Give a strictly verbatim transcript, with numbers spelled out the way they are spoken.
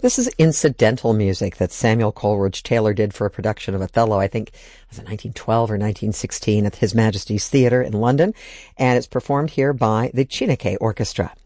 This is incidental music that Samuel Coleridge Taylor did for a production of Othello, I think, was it nineteen twelve or nineteen sixteen at His Majesty's Theatre in London, and it's performed here by the Chineke Orchestra.